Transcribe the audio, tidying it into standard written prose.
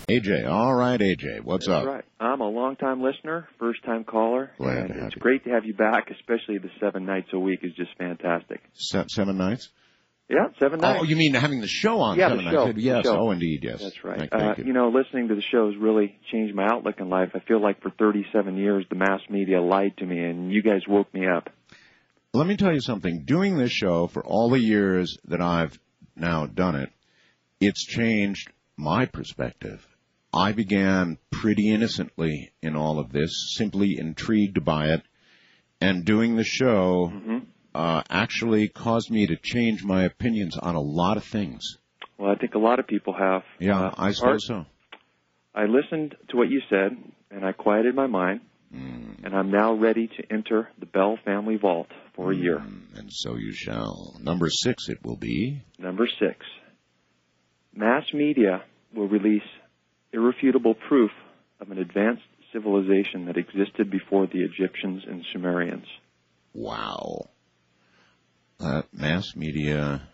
AJ. All right, AJ. What's That's up? right. I'm a long-time listener, first-time caller. Glad and to have it's you. great to have you back, especially the 7 nights a week is just fantastic. 7 nights? Yeah, 7 nights. Oh, you mean having the show on Yeah, 7 the show. nights? Yes. The show. Oh, indeed, yes. That's right. Thank you. Listening to the show has really changed my outlook in life. I feel like for 37 years the mass media lied to me, and you guys woke me up. Let me tell you something. Doing this show for all the years that I've now done it, it's changed my perspective. I began pretty innocently in all of this, simply intrigued by it, and doing the show actually caused me to change my opinions on a lot of things. Well, I think a lot of people have. Yeah, I suppose so. I listened to what you said, and I quieted my mind, and I'm now ready to enter the Bell family vault for a year. And so you shall. Number 6 it will be. Number 6. Mass media will release irrefutable proof of an advanced civilization that existed before the Egyptians and Sumerians. Wow. Mass media